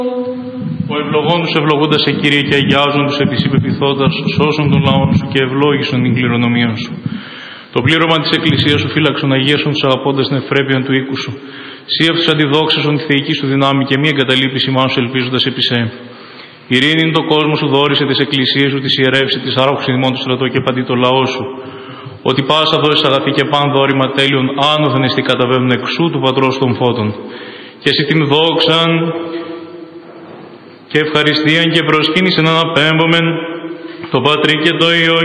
Ο ευλογών τους ευλογούντας σε Κύριε και αγιάζουν τους επί συμπεπιθώντας, σώσον τον λαό σου και ευλόγησον την κληρονομία σου. Το πλήρωμα της Εκκλησίας σου φύλαξον, αγίασον τους αγαπώντας την ευπρέπειαν του οίκου σου. Σύ αυτούς αντιδόξασον τη θεϊκή σου δυνάμει και μη εγκαταλείπεις ημάς σου ελπίζοντας επί σε. Ειρήνην το κόσμο σου δόρισε της Εκκλησίας σου, της ιερεύσει, της άρχουσε ημών του στρατό και παντί το λαό σου. Ότι πάσα δώσεις αγαθή και παν δόρημα τέλειων άνωθεν εστί καταβαίνουν εξού του Πατρός των Φώτων. Και εσύ την δόξαν και ευχαριστίαν και προσκύνησεν αναπέμπομεν το Πατρί και το Υιό